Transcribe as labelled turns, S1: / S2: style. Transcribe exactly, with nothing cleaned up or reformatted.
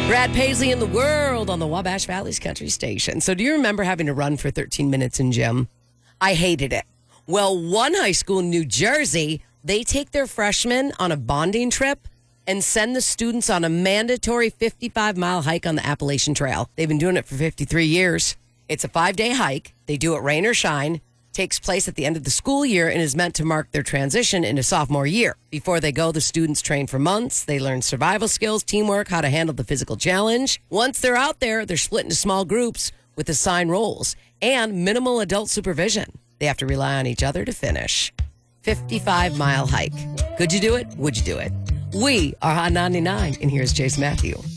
S1: Brad Paisley in the world on the Wabash Valley's Country Station. So do you remember having to run for thirteen minutes in gym? I hated it. Well, one high school in New Jersey, they take their freshmen on a bonding trip and send the students on a mandatory fifty-five mile hike on the Appalachian Trail. They've been doing it for fifty-three years. It's a five-day hike. They do it rain or shine. Takes place at the end of the school year and is meant to mark their transition into sophomore year. Before they go, the students train for months. They learn survival skills, teamwork, how to handle the physical challenge. Once they're out there, they're split into small groups with assigned roles and minimal adult supervision. They have to rely on each other to finish. fifty-five mile hike. Could you do it? Would you do it? We are Hot ninety-nine, and here's Jason Matthew.